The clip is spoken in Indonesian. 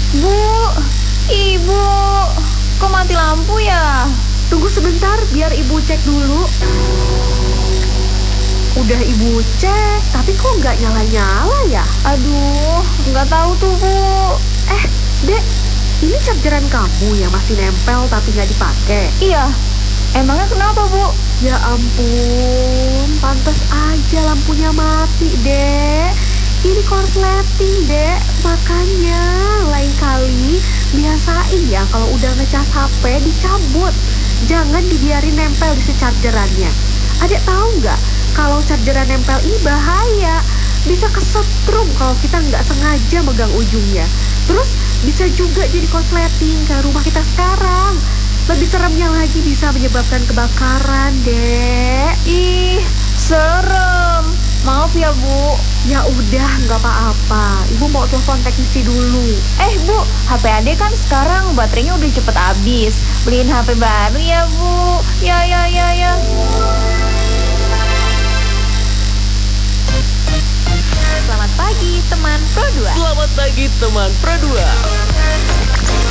Bu, ibu, kok mati lampu ya? Tunggu sebentar biar ibu cek dulu. Udah ibu cek, tapi kok nggak nyala-nyala ya? Aduh, nggak tahu tuh bu. Dek, ini chargeran kamu yang masih nempel tapi nggak dipakai. Iya, emangnya kenapa bu? Ya ampun, pantas aja lampunya mati, Dek. Ini korsleting, Dek. Makanya lain kali biasain ya kalau udah ngecas HP dicabut. Jangan dibiarin nempel di si chargerannya. Adek tahu nggak kalau chargeran nempel ini bahaya. Bisa kesetrum kalau kita nggak sengaja megang ujungnya. Terus bisa juga jadi korsleting kayak rumah kita sekarang. Lebih seremnya lagi bisa menyebabkan kebakaran, Dek. Ih, serem. Maaf ya bu. Ya udah, nggak apa-apa. Ibu mau telepon teknisi dulu. Bu, HP adek kan sekarang baterainya udah cepet habis. Beliin HP baru ya bu. Ya. Selamat pagi teman Pro 2. Selamat pagi teman Pro 2.